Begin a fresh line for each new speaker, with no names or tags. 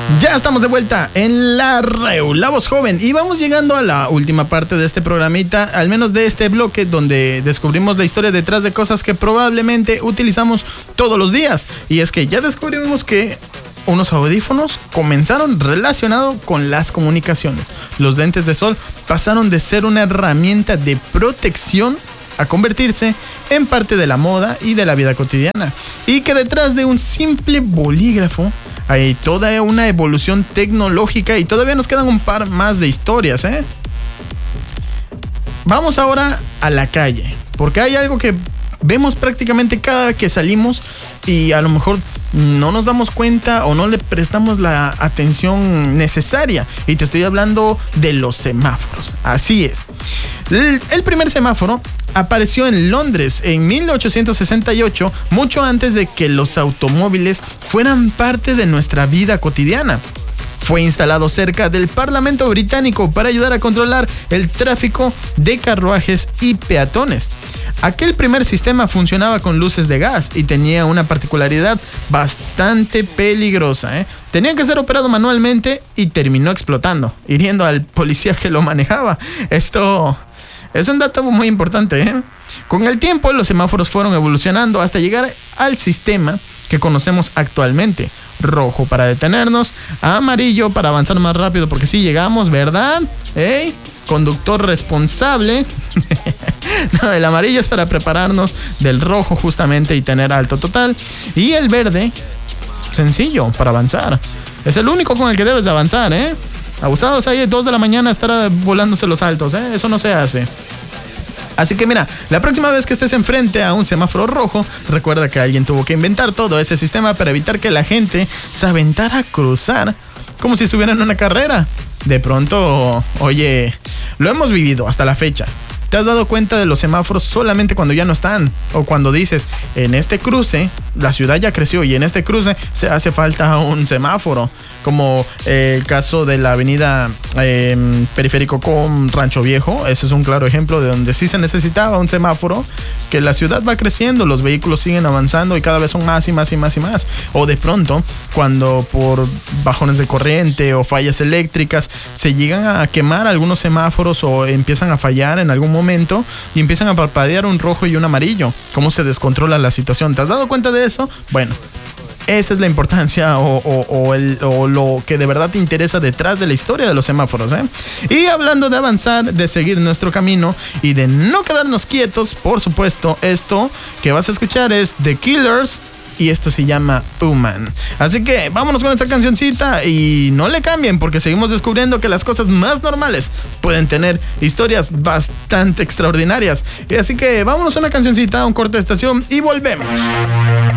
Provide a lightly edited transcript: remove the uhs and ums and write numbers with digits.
Ya estamos de vuelta en La Reu, la voz joven, y vamos llegando a la última parte de este programita, al menos de este bloque, donde descubrimos la historia detrás de cosas que probablemente utilizamos todos los días. Y es que ya descubrimos que unos audífonos comenzaron relacionados con las comunicaciones. Los lentes de sol pasaron de ser una herramienta de protección a convertirse en parte de la moda y de la vida cotidiana. Y que detrás de un simple bolígrafo hay toda una evolución tecnológica y todavía nos quedan un par más de historias, ¿eh? Vamos ahora a la calle, porque hay algo que vemos prácticamente cada vez que salimos y a lo mejor no nos damos cuenta o no le prestamos la atención necesaria. Y te estoy hablando de los semáforos. Así es. El primer semáforo apareció en Londres en 1868, mucho antes de que los automóviles fueran parte de nuestra vida cotidiana. Fue instalado cerca del Parlamento británico para ayudar a controlar el tráfico de carruajes y peatones. Aquel primer sistema funcionaba con luces de gas y tenía una particularidad bastante peligrosa, ¿eh? Tenía que ser operado manualmente y terminó explotando, hiriendo al policía que lo manejaba. Esto es un dato muy importante, ¿eh? Con el tiempo, los semáforos fueron evolucionando hasta llegar al sistema que conocemos actualmente. Rojo para detenernos, amarillo para avanzar más rápido, porque sí llegamos, ¿verdad? ¿Ey? Conductor responsable. No, el amarillo es para prepararnos, del rojo justamente y tener alto total. Y el verde, sencillo, para avanzar. Es el único con el que debes de avanzar, ¿eh? Abusados ahí, 2 de la mañana estar volándose los altos, ¿eh? Eso no se hace. Así que mira, la próxima vez que estés enfrente a un semáforo rojo, recuerda que alguien tuvo que inventar todo ese sistema para evitar que la gente se aventara a cruzar como si estuviera en una carrera. De pronto, oye, lo hemos vivido hasta la fecha. ¿Te has dado cuenta de los semáforos solamente cuando ya no están? O cuando dices, en este cruce, la ciudad ya creció y en este cruce se hace falta un semáforo. Como el caso de la avenida Periférico con Rancho Viejo. Ese es un claro ejemplo de donde sí se necesitaba un semáforo. Que la ciudad va creciendo, los vehículos siguen avanzando y cada vez son más y más y más y más. O de pronto, cuando por bajones de corriente o fallas eléctricas se llegan a quemar algunos semáforos o empiezan a fallar en algún momento y empiezan a parpadear un rojo y un amarillo. ¿Cómo se descontrola la situación? ¿Te has dado cuenta de eso? Bueno, esa es la importancia o lo que de verdad te interesa detrás de la historia de los semáforos, ¿eh? Y hablando de avanzar, de seguir nuestro camino y de no quedarnos quietos, por supuesto, esto que vas a escuchar es The Killers y esto se llama Human. Así que vámonos con esta cancioncita y no le cambien porque seguimos descubriendo que las cosas más normales pueden tener historias bastante extraordinarias. Y así que vámonos a una cancioncita, un corte de estación y volvemos.